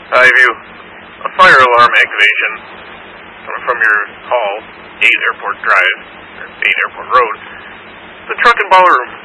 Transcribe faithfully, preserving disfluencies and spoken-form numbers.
I view a fire alarm activation from your hall, eight Airport Drive, or eight Airport Road. The truck and ballroom